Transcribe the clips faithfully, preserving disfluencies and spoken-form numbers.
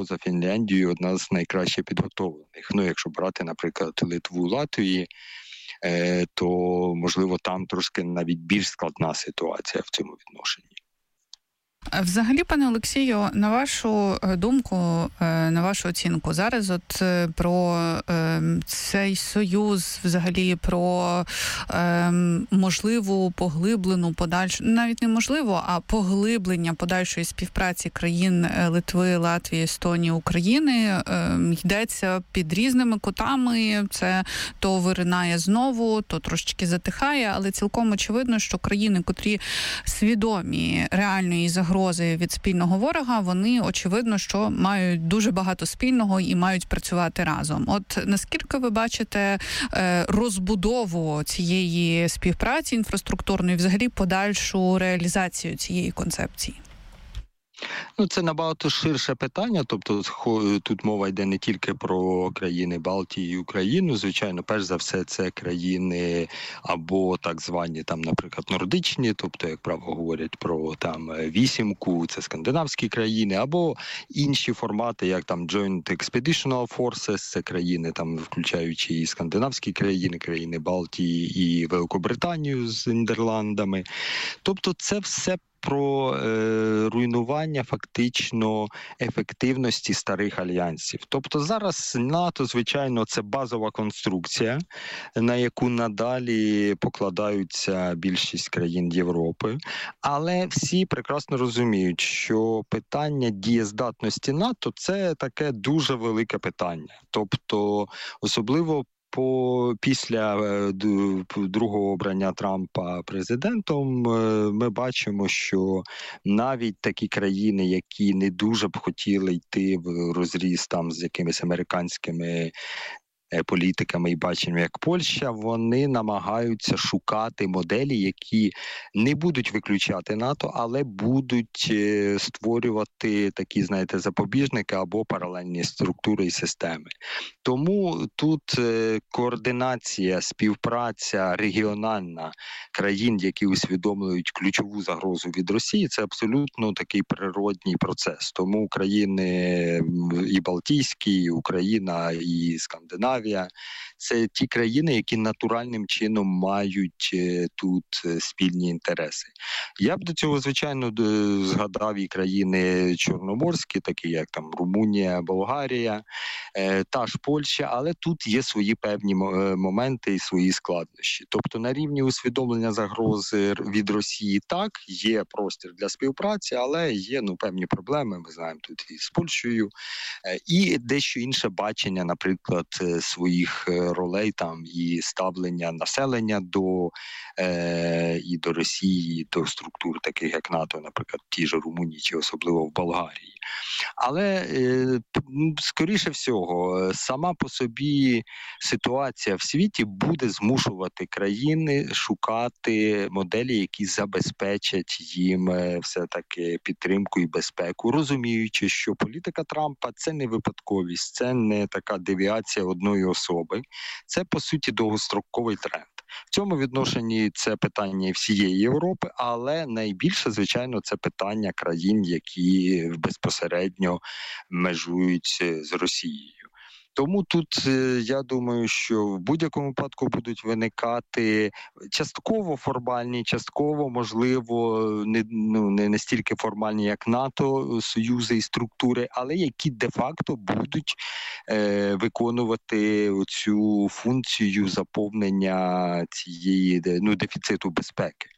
поза Фінляндією, одна з найкраще підготовлених. Ну, якщо брати, наприклад, Литву, Латвію, то, можливо, там трошки навіть більш складна ситуація в цьому відношенні. Взагалі, пане Олексію, на вашу думку, на вашу оцінку, зараз от про е, цей союз, взагалі про е, можливу поглиблену подальшу, навіть не можливо, а поглиблення подальшої співпраці країн Литви, Латвії, Естонії, України е, йдеться під різними кутами. Це то виринає знову, то трошечки затихає, але цілком очевидно, що країни, котрі свідомі реальної загрози від спільного ворога, вони, очевидно, що мають дуже багато спільного і мають працювати разом. От наскільки ви бачите розбудову цієї співпраці інфраструктурної, взагалі подальшу реалізацію цієї концепції? Ну, це набагато ширше питання, тобто тут мова йде не тільки про країни Балтії і Україну, звичайно, перш за все це країни або так звані, там, наприклад, нордичні, тобто, як правило, говорять про там вісімку, це скандинавські країни, або інші формати, як там Joint Expeditionary Forces, це країни, там, включаючи і скандинавські країни, країни Балтії і Великобританію з Нідерландами. Тобто це все про е, руйнування фактично ефективності старих альянсів. Тобто зараз НАТО, звичайно, це базова конструкція, на яку надалі покладаються більшість країн Європи. Але всі прекрасно розуміють, що питання дієздатності НАТО – це таке дуже велике питання. Тобто, особливо По, після е, другого обрання Трампа президентом ми бачимо, що навіть такі країни, які не дуже б хотіли йти в розріз там з якимись американськими політиками і баченням, як Польща, вони намагаються шукати моделі, які не будуть виключати НАТО, але будуть створювати такі, знаєте, запобіжники або паралельні структури і системи. Тому тут координація, співпраця регіональна країн, які усвідомлюють ключову загрозу від Росії, це абсолютно такий природній процес. Тому країни і Балтійські, і Україна, і Скандинавія, це ті країни, які натуральним чином мають тут спільні інтереси. Я б до цього, звичайно, згадав і країни чорноморські, такі як там Румунія, Болгарія, та ж Польща, але тут є свої певні моменти і свої складнощі. Тобто на рівні усвідомлення загрози від Росії так, є простір для співпраці, але є ну, певні проблеми, ми знаємо тут і з Польщею, і дещо інше бачення, наприклад, своїх ролей там і ставлення населення до е, і до Росії, і до структур таких як НАТО, наприклад, в тій же Румунії чи особливо в Болгарії. Але е, скоріше всього, сама по собі ситуація в світі буде змушувати країни шукати моделі, які забезпечать їм все-таки підтримку і безпеку, розуміючи, що політика Трампа – це не випадковість, це не така девіація одної особи, це, по суті, довгостроковий тренд. В цьому відношенні це питання всієї Європи, але найбільше, звичайно, це питання країн, які безпосередньо межують з Росією. Тому тут, я думаю, що в будь-якому випадку будуть виникати частково формальні, частково, можливо, не, ну, не настільки формальні, як НАТО, союзи і структури, але які де-факто будуть е, виконувати цю функцію заповнення цієї ну, дефіциту безпеки.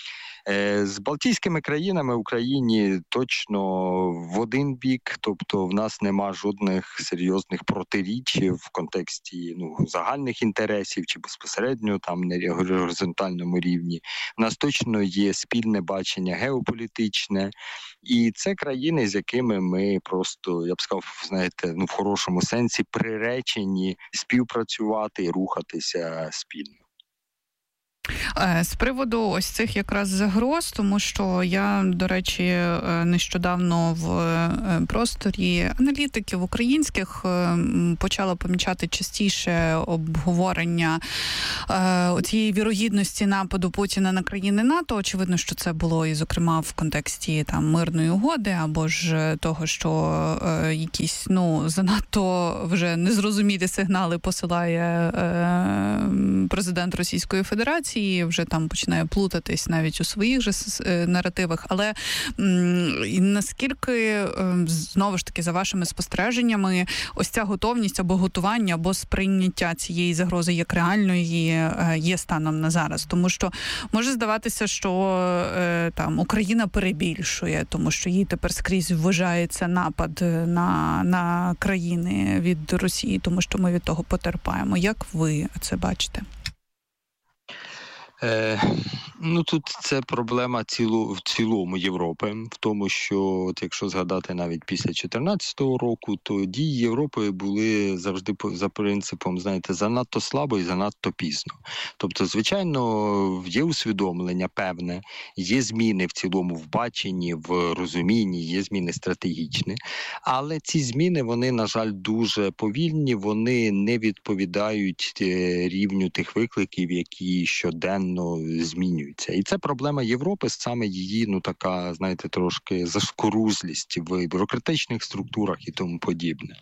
З Балтійськими країнами Україні точно в один бік, тобто в нас нема жодних серйозних протиріч в контексті ну, загальних інтересів чи безпосередньо там на горизонтальному рівні. В нас точно є спільне бачення геополітичне, і це країни, з якими ми просто, я б сказав, знаєте, ну в хорошому сенсі приречені співпрацювати і рухатися спільно. З приводу ось цих якраз загроз, тому що я, до речі, нещодавно в просторі аналітиків українських почала помічати частіше обговорення цієї вірогідності нападу Путіна на країни НАТО. Очевидно, що це було і, зокрема, в контексті там мирної угоди, або ж того, що якісь, ну, занадто вже незрозумілі сигнали посилає президент Російської Федерації, вже там починає плутатись навіть у своїх же наративах. Але м, наскільки, знову ж таки, за вашими спостереженнями, ось ця готовність або готування, або сприйняття цієї загрози як реальної є станом на зараз? Тому що може здаватися, що там Україна перебільшує, тому що їй тепер скрізь вважається напад на, на країни від Росії, тому що ми від того потерпаємо. Як ви це бачите? Е, ну, тут це проблема цілу, в цілому Європи, в тому, що, от якщо згадати навіть після чотирнадцятого року, то дії Європи були завжди за принципом, знаєте, занадто слабо і занадто пізно. Тобто, звичайно, є усвідомлення певне, є зміни в цілому в баченні, в розумінні, є зміни стратегічні, але ці зміни, вони, на жаль, дуже повільні, вони не відповідають рівню тих викликів, які щоденно змінюються. І це проблема Європи, саме її, ну, така, знаєте, трошки зашкорузлість в бюрократичних структурах і тому подібне.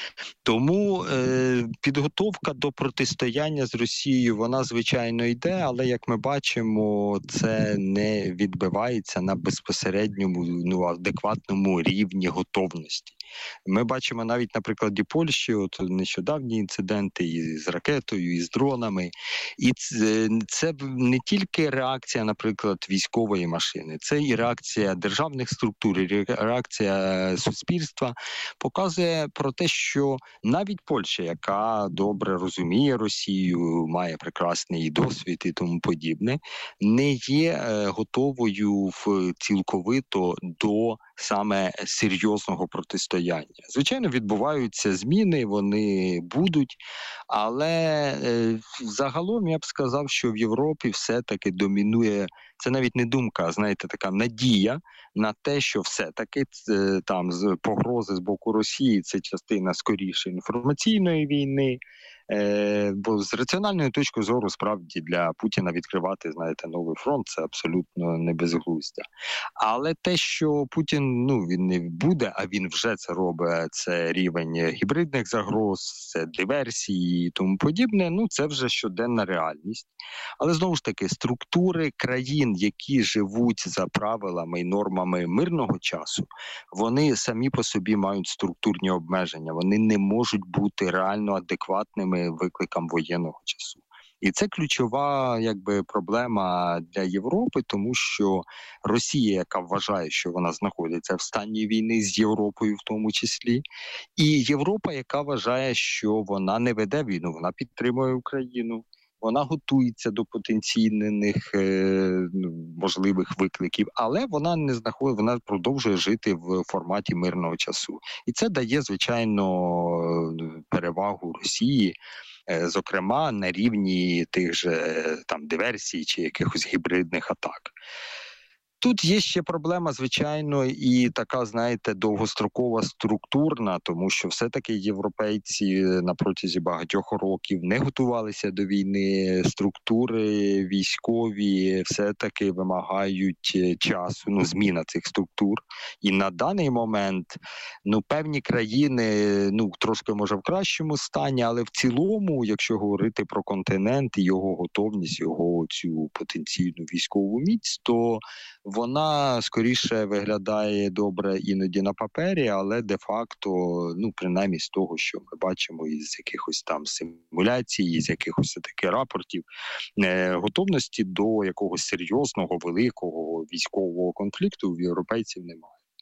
Тому е, підготовка до протистояння з Росією, вона, звичайно, йде, але, як ми бачимо, це не відбивається на безпосередньому, ну, адекватному рівні готовності. Ми бачимо навіть на прикладі Польщі, от нещодавні інциденти і з ракетою, і з дронами. І це, це не тільки реакція, наприклад, військової машини, це і реакція державних структур, і реакція суспільства показує про те, що навіть Польща, яка добре розуміє Росію, має прекрасний досвід і тому подібне, не є е, готовою в цілковито до саме серйозного протистояння. Звичайно, відбуваються зміни, вони будуть, але е, загалом я б сказав, що в Європі все-таки домінує, це навіть не думка, а, знаєте, така надія на те, що все-таки е, там з погрози з боку Росії це частина скоріше інформаційної війни, е, бо з раціональної точки зору справді для Путіна відкривати, знаєте, новий фронт, це абсолютно не безглуздя. Але те, що Путін, ну, він не буде, а він вже це робить, це рівень гібридних загроз, це диверсії і тому подібне, ну, це вже щоденна реальність. Але, знову ж таки, структури країн, які живуть за правилами і нормами мирного часу, вони самі по собі мають структурні обмеження, вони не можуть бути реально адекватними викликам воєнного часу. І це ключова, якби, проблема для Європи, тому що Росія, яка вважає, що вона знаходиться в стані війни з Європою в тому числі, і Європа, яка вважає, що вона не веде війну, вона підтримує Україну, вона готується до потенційних е, можливих викликів, але вона не знаходить, вона продовжує жити в форматі мирного часу. І це дає, звичайно, перевагу Росії, зокрема, на рівні тих же там диверсій чи якихось гібридних атак. Тут є ще проблема, звичайно, і така, знаєте, довгострокова структурна, тому що все-таки європейці на протязі багатьох років не готувалися до війни, структури військові все-таки вимагають часу, ну, зміна цих структур. І на даний момент, ну, певні країни, ну, трошки, може, в кращому стані, але в цілому, якщо говорити про континент і його готовність, його цю потенційну військову міць, то вона скоріше виглядає добре іноді на папері, але де-факто, ну, принаймні з того, що ми бачимо із якихось там симуляцій, із якихось таких рапортів, е, готовності до якогось серйозного, великого військового конфлікту в європейців немає.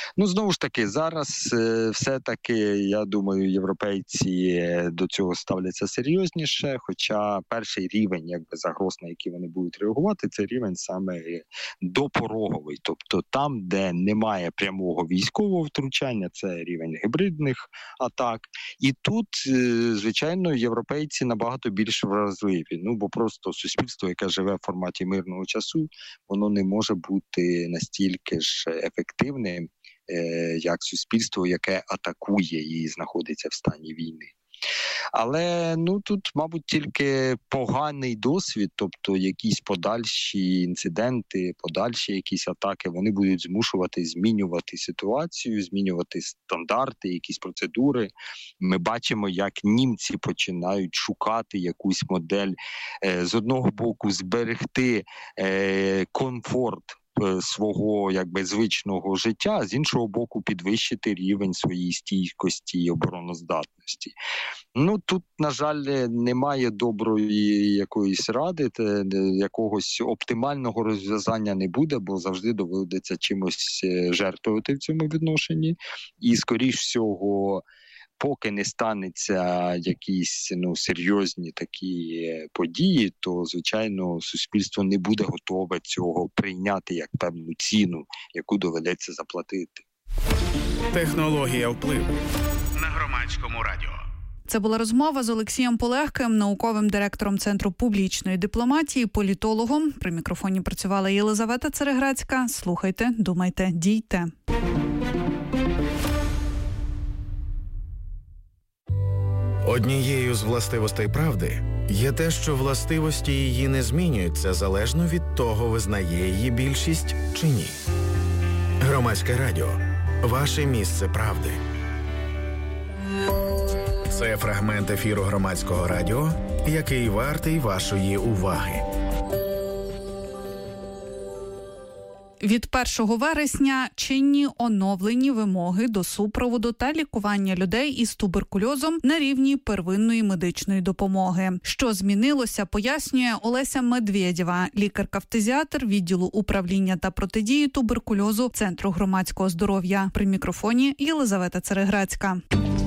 Ну, знову ж таки, зараз е, все-таки, я думаю, європейці до цього ставляться серйозніше, хоча перший рівень якби загроз, на які вони будуть реагувати, це рівень саме допороговий. Тобто там, де немає прямого військового втручання, це рівень гібридних атак. І тут, е, звичайно, європейці набагато більш вразливі. Ну, бо просто суспільство, яке живе в форматі мирного часу, воно не може бути настільки ж ефективним, як суспільство, яке атакує і знаходиться в стані війни. Але ну тут, мабуть, тільки поганий досвід, тобто якісь подальші інциденти, подальші якісь атаки, вони будуть змушувати змінювати ситуацію, змінювати стандарти, якісь процедури. Ми бачимо, як німці починають шукати якусь модель, з одного боку зберегти комфорт свого якби звичного життя, з іншого боку підвищити рівень своєї стійкості і обороноздатності. Ну тут, на жаль, немає доброї якоїсь ради, якогось оптимального розв'язання не буде, бо завжди доведеться чимось жертвувати в цьому відношенні. І, скоріш всього, поки не станеться якісь ну, серйозні такі події, то, звичайно, суспільство не буде готове цього прийняти як певну ціну, яку доведеться заплатити. Технологія впливу на Громадському радіо. Це була розмова з Олексієм Полегким, науковим директором Центру публічної дипломатії, політологом. При мікрофоні працювала Єлизавета Цереграцька. Слухайте, думайте, дійте. Однією з властивостей правди є те, що властивості її не змінюються залежно від того, визнає її більшість чи ні. Громадське радіо. Ваше місце правди. Це фрагмент ефіру Громадського радіо, який вартий вашої уваги. Від першого вересня чинні оновлені вимоги до супроводу та лікування людей із туберкульозом на рівні первинної медичної допомоги. Що змінилося, пояснює Олеся Медведєва, лікарка-фтизіатр відділу управління та протидії туберкульозу Центру громадського здоров'я. При мікрофоні Єлизавета Цереграцька.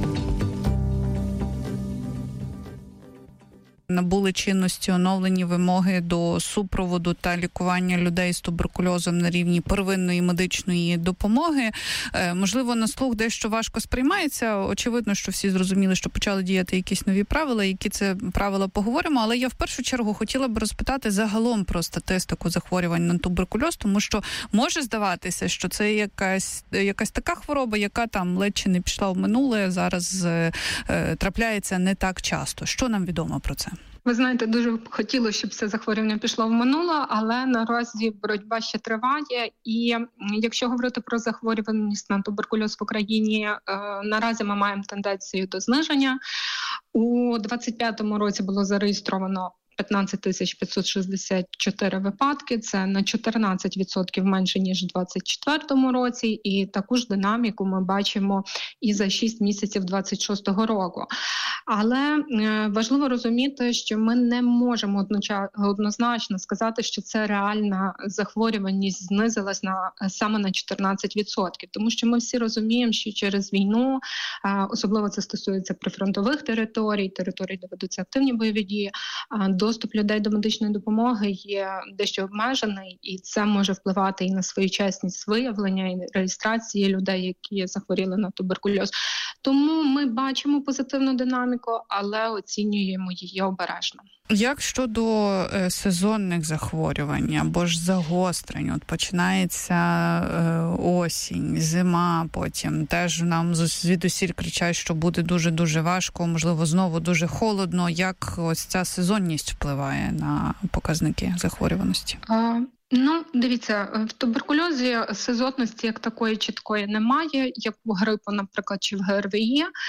Набули чинності оновлені вимоги до супроводу та лікування людей з туберкульозом на рівні первинної медичної допомоги. Е, можливо, на слух дещо важко сприймається. Очевидно, що всі зрозуміли, що почали діяти якісь нові правила, які це правила поговоримо. Але я в першу чергу хотіла б розпитати загалом про статистику захворювань на туберкульоз, тому що може здаватися, що це якась, якась така хвороба, яка там ледь чи не пішла в минуле, зараз е, е, трапляється не так часто. Що нам відомо про це? Ви знаєте, дуже б хотілося, щоб це захворювання пішло в минуле, але наразі боротьба ще триває. І якщо говорити про захворюваність на туберкульоз в Україні, наразі ми маємо тенденцію до зниження. У двадцять п'ятому році було зареєстровано п'ятнадцять тисяч п'ятсот шістдесят чотири випадки, це на чотирнадцять відсотків менше, ніж у двадцять четвертому році, і таку ж динаміку ми бачимо і за шість місяців двадцять шостого року. Але е, важливо розуміти, що ми не можемо однозначно сказати, що це реальна захворюваність знизилась на, саме на чотирнадцять відсотків, тому що ми всі розуміємо, що через війну, е, особливо це стосується прифронтових територій, територій, де ведуться активні бойові дії, е, доступ людей до медичної допомоги є дещо обмежений, і це може впливати і на своєчасність виявлення, і реєстрації людей, які захворіли на туберкульоз. Тому ми бачимо позитивну динаміку, але оцінюємо її обережно. Як щодо е, сезонних захворювань або ж загострень? От починається е, осінь, зима, потім теж нам звідусіль кричать, що буде дуже-дуже важко, можливо, знову дуже холодно. Як ось ця сезонність впливає на показники захворюваності? А... Ну, дивіться, в туберкульозі сезонності як такої чіткої немає, як у грипу, наприклад, чи в ГРВІ.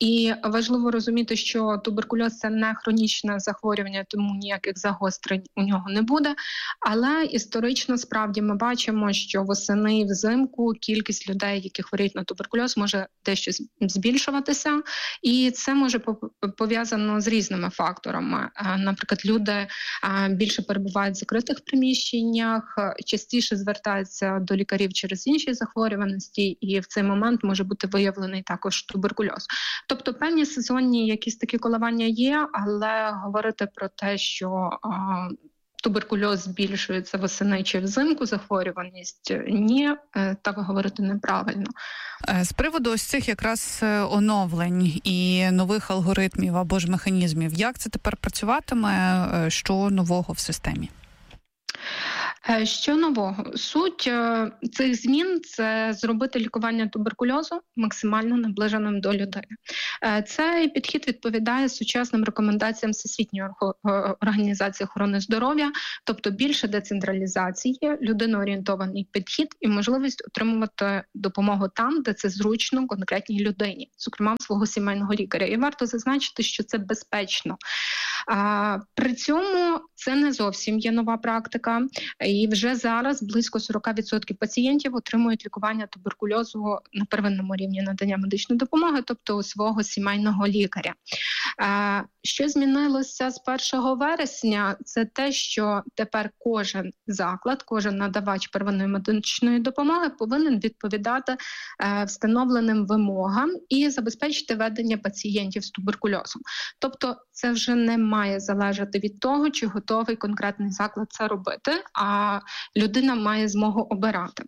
І важливо розуміти, що туберкульоз – це не хронічне захворювання, тому ніяких загострень у нього не буде. Але історично, справді, ми бачимо, що восени і взимку кількість людей, які хворіють на туберкульоз, може дещо збільшуватися. І це може пов'язано з різними факторами. Наприклад, люди більше перебувають в закритих приміщеннях, частіше звертаються до лікарів через інші захворюваності, і в цей момент може бути виявлений також туберкульоз. Тобто певні сезонні якісь такі коливання є, але говорити про те, що а, туберкульоз збільшується восени чи взимку, захворюваність, ні, так говорити неправильно. З приводу ось цих якраз оновлень і нових алгоритмів або ж механізмів, як це тепер працюватиме, що нового в системі? Що нового? Суть цих змін – це зробити лікування туберкульозу максимально наближеним до людини. Цей підхід відповідає сучасним рекомендаціям Всесвітньої організації охорони здоров'я, тобто більше децентралізації, людиноорієнтований підхід і можливість отримувати допомогу там, де це зручно конкретній людині, зокрема свого сімейного лікаря. І варто зазначити, що це безпечно. А, при цьому це не зовсім є нова практика, і вже зараз близько сорок відсотків пацієнтів отримують лікування туберкульозу на первинному рівні надання медичної допомоги, тобто у свого сімейного лікаря. А, що змінилося з першого вересня? Це те, що тепер кожен заклад, кожен надавач первинної медичної допомоги повинен відповідати е, встановленим вимогам і забезпечити ведення пацієнтів з туберкульозом. Тобто це вже не має залежати від того, чи готовий конкретний заклад це робити, а людина має змогу обирати.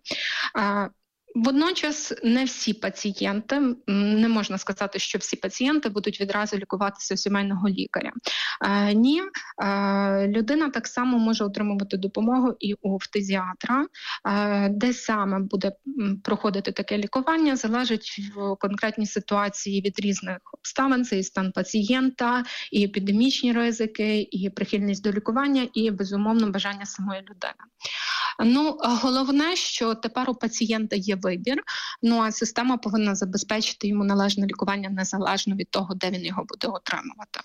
Водночас не всі пацієнти, не можна сказати, що всі пацієнти будуть відразу лікуватися у сімейного лікаря. Е, ні, е, людина так само може отримувати допомогу і у фтизіатра. Е, де саме буде проходити таке лікування, залежить в конкретній ситуації від різних обставин. Це і стан пацієнта, і епідемічні ризики, і прихильність до лікування, і, безумовно, бажання самої людини. Ну, головне, що тепер у пацієнта є вибір, ну а система повинна забезпечити йому належне лікування незалежно від того, де він його буде отримувати.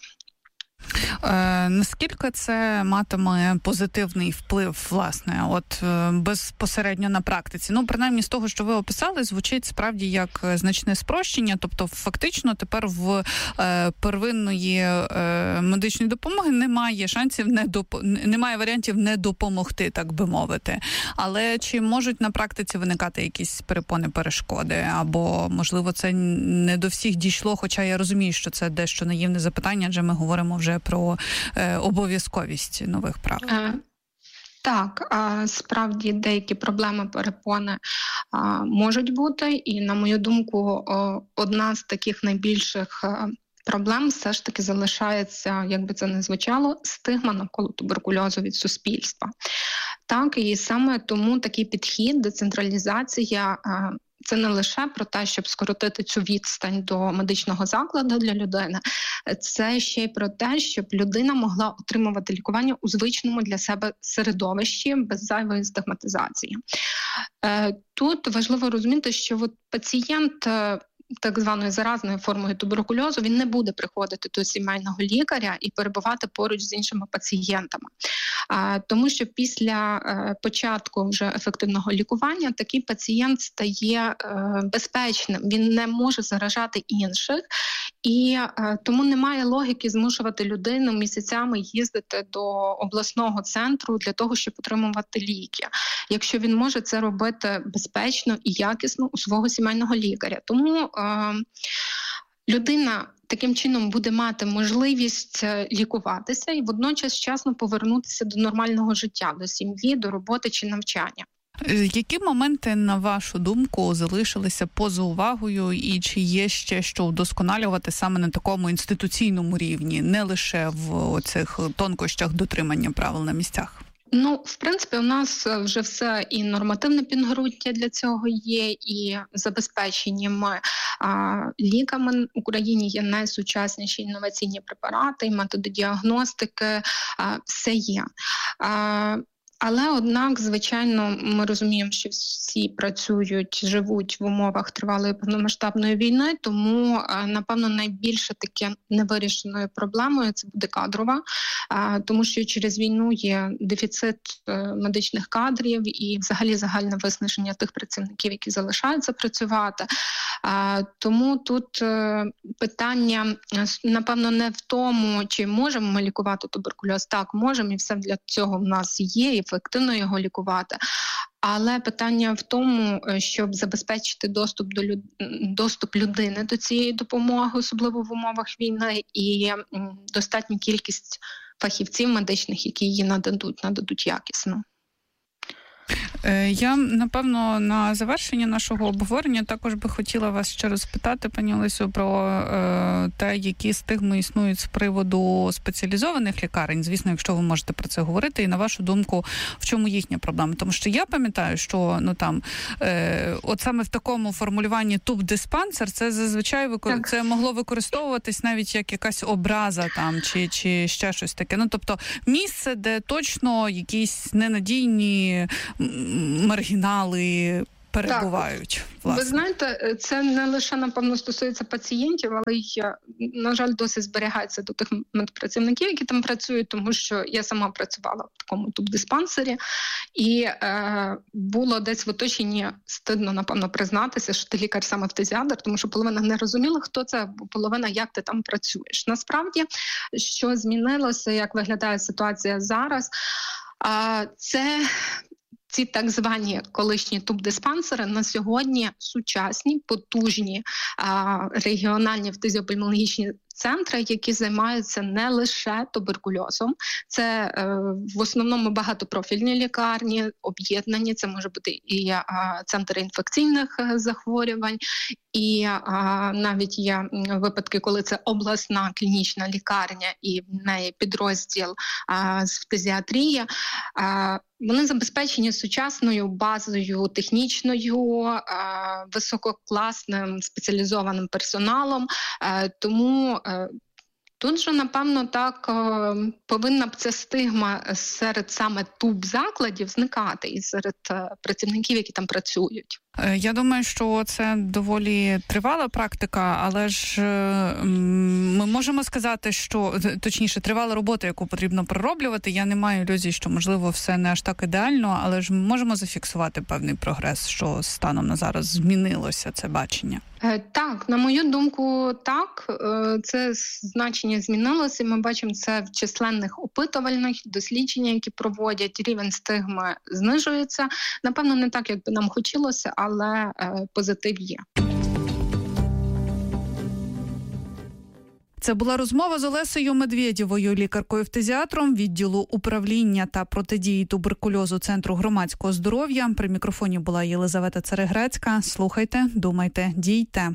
Е, наскільки це матиме позитивний вплив, власне, от е, безпосередньо на практиці? Ну, принаймні, з того, що ви описали, звучить справді як значне спрощення, тобто фактично тепер в е, первинної е, медичної допомоги немає шансів, не доп... немає варіантів не допомогти, так би мовити. Але чи можуть на практиці виникати якісь перепони, перешкоди? Або, можливо, це не до всіх дійшло, хоча я розумію, що це дещо наївне запитання, адже ми говоримо вже про е, обов'язковість нових правил. Е, так, е, справді деякі проблеми, перепони е, можуть бути, і, на мою думку, е, одна з таких найбільших е, проблем все ж таки залишається, як би це не звучало, стигма навколо туберкульозу від суспільства. Так, і саме тому такий підхід, децентралізація е, це не лише про те, щоб скоротити цю відстань до медичного закладу для людини, це ще й про те, щоб людина могла отримувати лікування у звичному для себе середовищі без зайвої стигматизації. Тут важливо розуміти, що от пацієнт так званою заразною формою туберкульозу, він не буде приходити до сімейного лікаря і перебувати поруч з іншими пацієнтами. А, тому що після а, початку вже ефективного лікування такий пацієнт стає а, безпечним, він не може заражати інших, і а, тому немає логіки змушувати людину місяцями їздити до обласного центру для того, щоб отримувати ліки, якщо він може це робити безпечно і якісно у свого сімейного лікаря. Тому а, людина таким чином буде мати можливість лікуватися і водночас вчасно повернутися до нормального життя, до сім'ї, до роботи чи навчання. Які моменти, на вашу думку, залишилися поза увагою і чи є ще що вдосконалювати саме на такому інституційному рівні, не лише в цих тонкощах дотримання правил на місцях? Ну, в принципі, у нас вже все і нормативне підґрунтя для цього є, і забезпечені ми а, ліками. В Україні є найсучасніші інноваційні препарати, і методи діагностики, а, все є. А, Але, однак, звичайно, ми розуміємо, що всі працюють, живуть в умовах тривалої повномасштабної війни, тому, напевно, найбільше таке невирішеною проблемою це буде кадрова, тому що через війну є дефіцит медичних кадрів і взагалі загальне виснаження тих працівників, які залишаються працювати. Тому тут питання, напевно, не в тому, чи можемо ми лікувати туберкульоз. Так, можемо, і все для цього в нас є, і ефективно його лікувати. Але питання в тому, щоб забезпечити доступ до люд... доступ людини до цієї допомоги, особливо в умовах війни, і достатню кількість фахівців медичних, які її нададуть, нададуть якісно. Я, напевно, на завершення нашого обговорення також би хотіла вас ще розпитати, пані Олесю, про е, те, які стигми існують з приводу спеціалізованих лікарень. Звісно, якщо ви можете про це говорити, і на вашу думку, в чому їхня проблема? Тому що я пам'ятаю, що ну там е, от саме в такому формулюванні тубдиспансер, це зазвичай викор... це могло використовуватись навіть як якась образа там чи, чи ще щось таке. Ну, тобто місце, де точно якісь ненадійні маргінали перебувають. Ви знаєте, це не лише, напевно, стосується пацієнтів, але й, на жаль, досі зберігається до тих медпрацівників, які там працюють, тому що я сама працювала в такому тубдиспансері, і е, було десь в оточенні, стидно, напевно, признатися, що ти лікар-самофтезіатр, тому що половина не розуміла, хто це, бо половина, як ти там працюєш. Насправді, що змінилося, як виглядає ситуація зараз, е, це... Ці так звані колишні тубдиспансери на сьогодні сучасні, потужні а, регіональні фтизіопульмонологічні центри, які займаються не лише туберкульозом. Це е, в основному багатопрофільні лікарні, об'єднані, це може бути і а, центри інфекційних захворювань, і а, навіть є випадки, коли це обласна клінічна лікарня і в неї підрозділ а, з фтизіатрії. А, Вони забезпечені сучасною базою технічною, е, висококласним спеціалізованим персоналом, е, тому е, тут же, напевно, так е, повинна б ця стигма серед саме туб-закладів зникати і серед е, працівників, які там працюють. Я думаю, що це доволі тривала практика, але ж ми можемо сказати, що, точніше, тривала робота, яку потрібно пророблювати. Я не маю ілюзій, що, можливо, все не аж так ідеально, але ж ми можемо зафіксувати певний прогрес, що станом на зараз змінилося це бачення. Так, на мою думку, так. Це значення змінилося. Ми бачимо це в численних опитувальних дослідженнях, які проводять. Рівень стигми знижується. Напевно, не так, як би нам хотілося, але позитив є. Це була розмова з Олесею Медведєвою, лікаркою-фтизіатром відділу управління та протидії туберкульозу Центру громадського здоров'я. При мікрофоні була Єлизавета Цереграцька. Слухайте, думайте, дійте.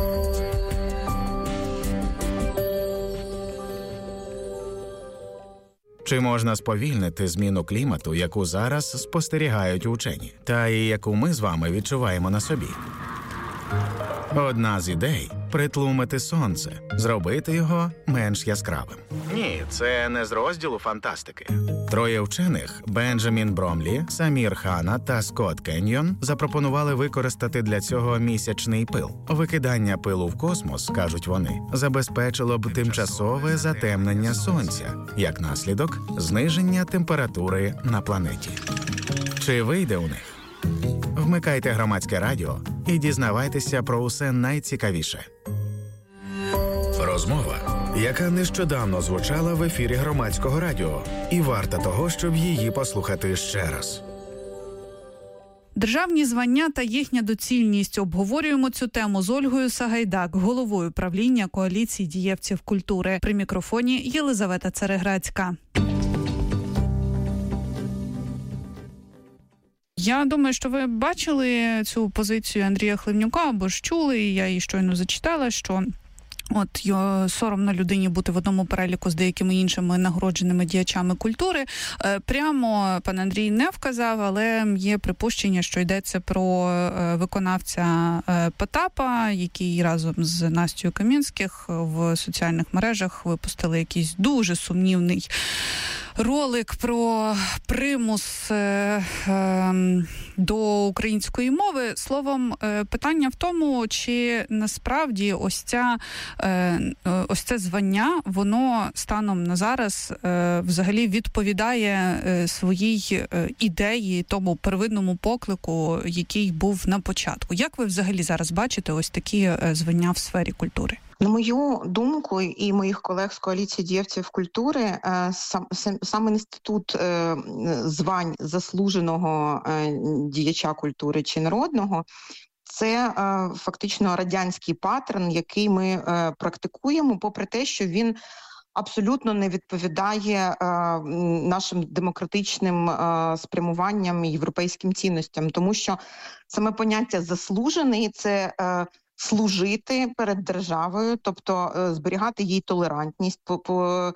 Чи можна сповільнити зміну клімату, яку зараз спостерігають учені, та і яку ми з вами відчуваємо на собі? Одна з ідей – притлумити сонце, зробити його менш яскравим. Ні, це не з розділу фантастики. Троє вчених – Бенджамін Бромлі, Самір Хана та Скотт Кеньйон – запропонували використати для цього місячний пил. Викидання пилу в космос, кажуть вони, забезпечило б тимчасове затемнення сонця, як наслідок – зниження температури на планеті. Чи вийде у них? Вмикайте Громадське радіо і дізнавайтеся про усе найцікавіше. Розмова, яка нещодавно звучала в ефірі Громадського радіо, і варта того, щоб її послухати ще раз. Державні звання та їхня доцільність. Обговорюємо цю тему з Ольгою Сагайдак, головою правління коаліції дієвців культури. При мікрофоні Єлизавета Цереграцька. Я думаю, що ви бачили цю позицію Андрія Хливнюка, або ж чули, і я її щойно зачитала, що от його соромно людині бути в одному переліку з деякими іншими нагородженими діячами культури. Прямо пан Андрій не вказав, але є припущення, що йдеться про виконавця Потапа, який разом з Настею Камінських в соціальних мережах випустили якийсь дуже сумнівний ролик про примус е, е, до української мови. Словом, е, питання в тому, чи насправді ось ця е, ось це звання, воно станом на зараз е, взагалі відповідає е, своїй е, ідеї, тому первинному поклику, який був на початку. Як ви взагалі зараз бачите ось такі е, звання в сфері культури? На мою думку і моїх колег з коаліції діячів культури, сам, сам інститут звань заслуженого діяча культури чи народного – це фактично радянський паттерн, який ми практикуємо, попри те, що він абсолютно не відповідає нашим демократичним спрямуванням і європейським цінностям, тому що саме поняття «заслужений» – це служити перед державою, тобто зберігати їй толерантність, по, по,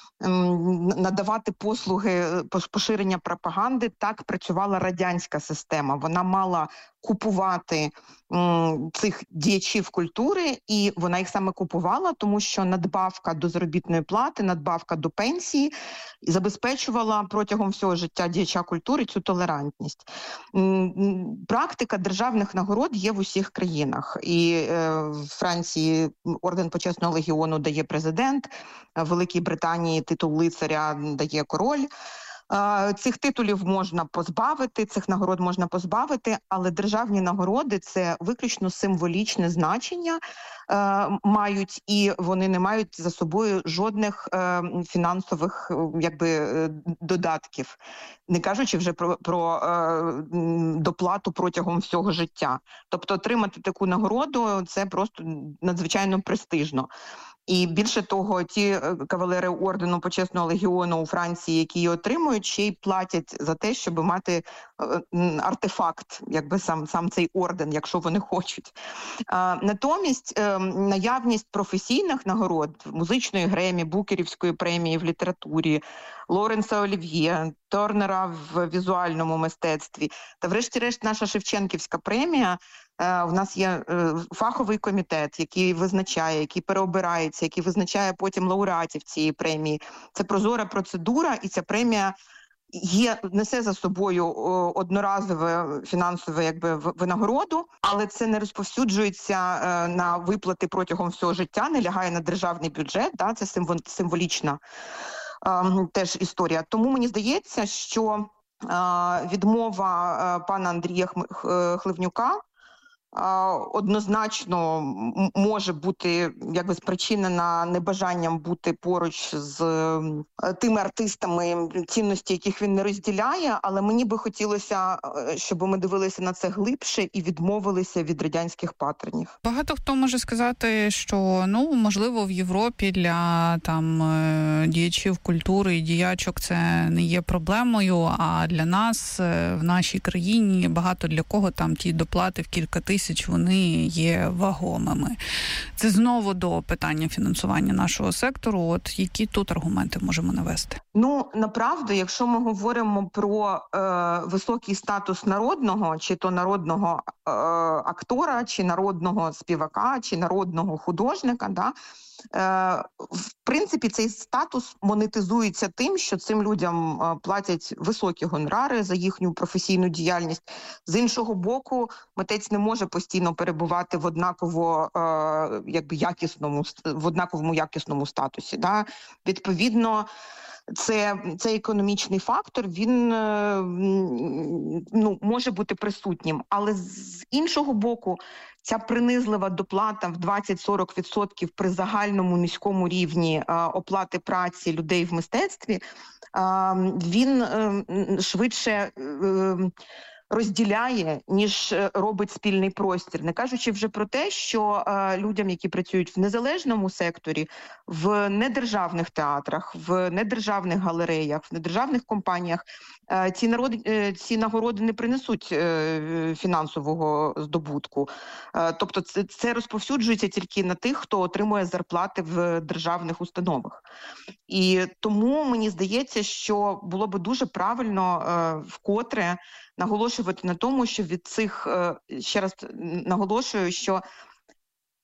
надавати послуги поширення пропаганди. Так працювала радянська система. Вона мала купувати м, цих діячів культури, і вона їх саме купувала, тому що надбавка до заробітної плати, надбавка до пенсії забезпечувала протягом всього життя діяча культури цю толерантність. М, практика державних нагород є в усіх країнах. І е, в Франції орден почесного легіону дає президент, в Великій Британії титул лицаря дає король. Цих титулів можна позбавити, цих нагород можна позбавити, але державні нагороди – це виключно символічне значення е, мають, і вони не мають за собою жодних е, фінансових якби, додатків, не кажучи вже про, про е, доплату протягом всього життя. Тобто отримати таку нагороду – це просто надзвичайно престижно. І більше того, ті кавалери ордену почесного легіону у Франції, які її отримують, ще й платять за те, щоб мати артефакт, якби сам, сам цей орден, якщо вони хочуть. А, натомість наявність професійних нагород, музичної Гремі, Букерівської премії в літературі, Лоренса Олів'є, Торнера в візуальному мистецтві та врешті-решт наша Шевченківська премія. У нас є фаховий комітет, який визначає, який переобирається, який визначає потім лауреатів цієї премії. Це прозора процедура, і ця премія є, несе за собою одноразове фінансове якби, винагороду, але це не розповсюджується на виплати протягом всього життя, не лягає на державний бюджет, да, це символічна теж історія. Тому мені здається, що відмова пана Андрія Хливнюка однозначно може бути якби спричинена небажанням бути поруч з тими артистами, цінності яких він не розділяє, але мені би хотілося, щоб ми дивилися на це глибше і відмовилися від радянських паттернів. Багато хто може сказати, що, ну, можливо, в Європі для там діячів культури і діячок це не є проблемою, а для нас в нашій країні багато для кого там ті доплати в кілька тисяч вони є вагомими. Це знову до питання фінансування нашого сектору. От які тут аргументи можемо навести? Ну, направду, якщо ми говоримо про е, високий статус народного, чи то народного е, актора, чи народного співака, чи народного художника, да, Е, в принципі, цей статус монетизується тим, що цим людям е, платять високі гонорари за їхню професійну діяльність. З іншого боку, митець не може постійно перебувати в однаково, е, якби якісному, в однаковому якісному статусі. Да? Відповідно, Це, цей економічний фактор, він ну, може бути присутнім. Але з іншого боку, ця принизлива доплата в двадцять-сорок відсотків при загальному низькому рівні а, оплати праці людей в мистецтві, а, він а, швидше а, розділяє, ніж робить спільний простір. Не кажучи вже про те, що е, людям, які працюють в незалежному секторі, в недержавних театрах, в недержавних галереях, в недержавних компаніях, е, ці, народи, е, ці нагороди не принесуть е, фінансового здобутку. Е, тобто це, це розповсюджується тільки на тих, хто отримує зарплати в державних установах. І тому мені здається, що було би дуже правильно е, вкотре наголошувати на тому, що від цих, ще раз наголошую, що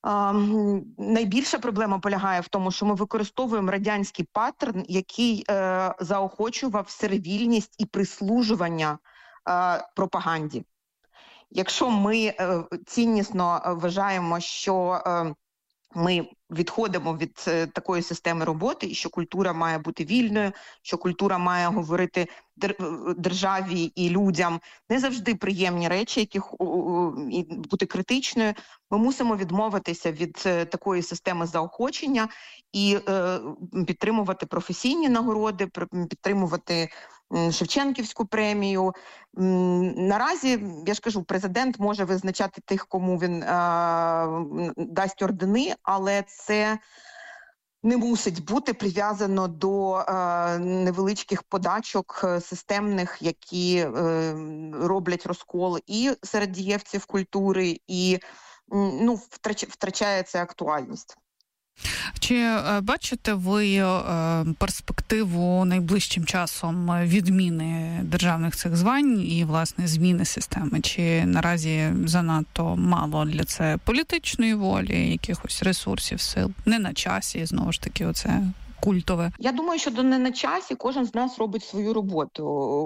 Найбільша проблема полягає в тому, що ми використовуємо радянський паттерн, який е, заохочував сервільність і прислужування е, пропаганді. Якщо ми е, ціннісно вважаємо, що е, ми відходимо від е, такої системи роботи, і що культура має бути вільною, що культура має говорити державі і людям не завжди приємні речі, яких і бути критичною, ми мусимо відмовитися від е, такої системи заохочення і е, підтримувати професійні нагороди, підтримувати Шевченківську премію. Наразі, я ж кажу, президент може визначати тих, кому він е, дасть ордени, але це не мусить бути прив'язано до е, невеличких подачок системних, які е, роблять розкол і серед дієвців культури, і ну, втрач, втрачає це актуальність. Чи бачите ви перспективу найближчим часом відміни державних цих звань і, власне, зміни системи? Чи наразі занадто мало для це політичної волі, якихось ресурсів, сил? Не на часі, знову ж таки, оце культове. Я думаю, що до не на часі кожен з нас робить свою роботу.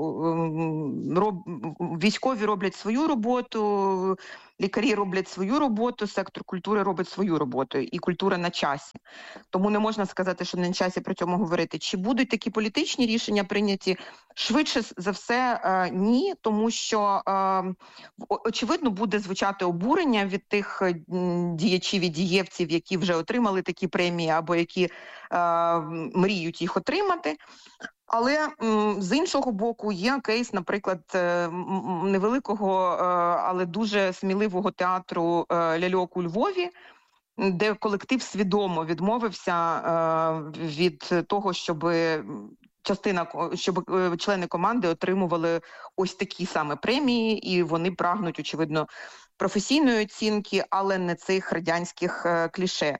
Роб... Військові роблять свою роботу, лікарі роблять свою роботу, сектор культури робить свою роботу, і культура на часі. Тому не можна сказати, що не на часі про цьому говорити. Чи будуть такі політичні рішення прийняті? Швидше за все, ні, тому що, очевидно, буде звучати обурення від тих діячів і дієвців, які вже отримали такі премії або які мріють їх отримати. Але з іншого боку є кейс, наприклад, невеликого, але дуже сміливого театру «Ляльок» у Львові, де колектив свідомо відмовився від того, щоб частина, щоб члени команди отримували ось такі саме премії, і вони прагнуть, очевидно, професійної оцінки, але не цих радянських кліше.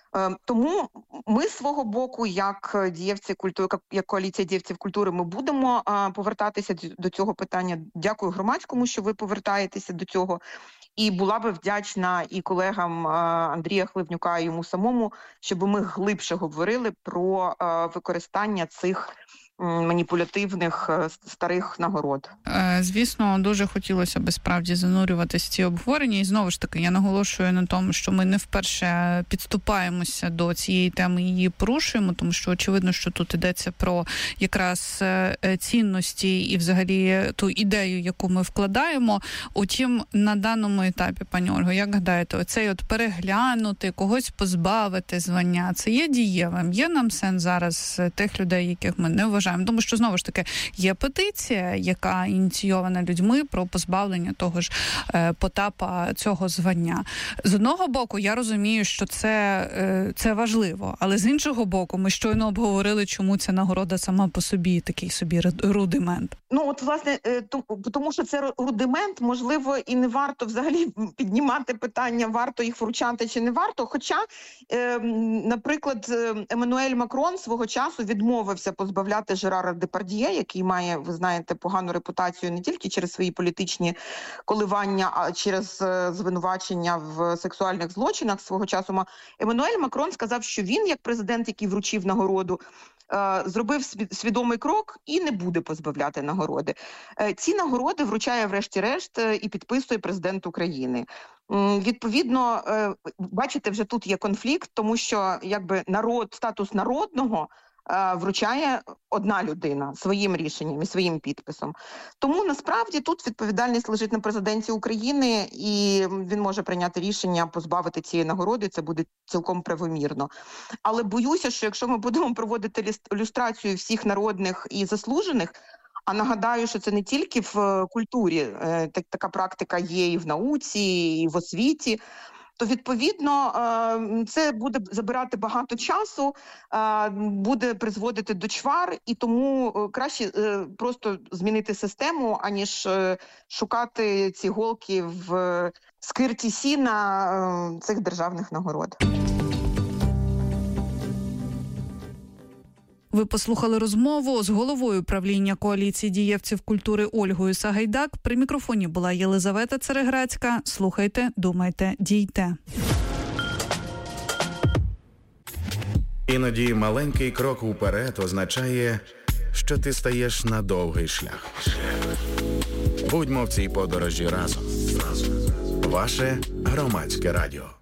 Тому ми з свого боку, як дієвці культури, як коаліція дієвців культури, ми будемо повертатися до цього питання. Дякую громадському, що ви повертаєтеся до цього. І була би вдячна і колегам Андрія Хливнюка, і йому самому, щоб ми глибше говорили про використання цих маніпулятивних старих нагород. Звісно, дуже хотілося б справді занурюватися в ці обговорення. І знову ж таки, я наголошую на тому, що ми не вперше підступаємося до цієї теми і її порушуємо, тому що очевидно, що тут йдеться про якраз цінності і взагалі ту ідею, яку ми вкладаємо. Утім, на даному етапі, пані Ольго, як гадаєте, оцей от переглянути, когось позбавити звання, це є дієвим? Є нам сенс зараз тих людей, яких ми не вважаємо? Тому що, знову ж таки, є петиція, яка ініційована людьми про позбавлення того ж е, Потапа цього звання. З одного боку, я розумію, що це, е, це важливо, але з іншого боку, ми щойно обговорили, чому ця нагорода сама по собі такий собі рудимент. Ну, от, власне, е, тому що це рудимент, можливо, і не варто взагалі піднімати питання, варто їх вручати чи не варто. Хоча, е, наприклад, Еммануель Макрон свого часу відмовився позбавляти Жерара Депардьє, який має, ви знаєте, погану репутацію не тільки через свої політичні коливання, а через звинувачення в сексуальних злочинах свого часу. Еммануель Макрон сказав, що він, як президент, який вручив нагороду, зробив свідомий крок і не буде позбавляти нагороди. Ці нагороди вручає врешті-решт і підписує президент України. Відповідно, бачите, вже тут є конфлікт, тому що якби народ, статус народного вручає одна людина своїм рішенням і своїм підписом. Тому, насправді, тут відповідальність лежить на президенті України, і він може прийняти рішення позбавити цієї нагороди, це буде цілком правомірно. Але боюся, що якщо ми будемо проводити люстрацію всіх народних і заслужених, а нагадаю, що це не тільки в культурі, так, така практика є і в науці, і в освіті, то, відповідно, це буде забирати багато часу, буде призводити до чвар, і тому краще просто змінити систему, аніж шукати ці голки в скирті сіна цих державних нагород. Ви послухали розмову з головою правління коаліції дієвців культури Ольгою Сагайдак. При мікрофоні була Єлизавета Цереграцька. Слухайте, думайте, дійте. Іноді маленький крок уперед означає, що ти стаєш на довгий шлях. Будьмо в цій подорожі разом. Ваше Громадське радіо.